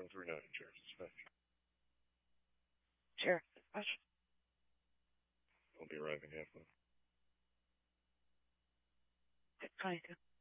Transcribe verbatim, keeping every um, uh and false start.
one three nine, Sheriff Dispatch. Sheriff Dispatch. I'll be arriving halfway. six twenty-two.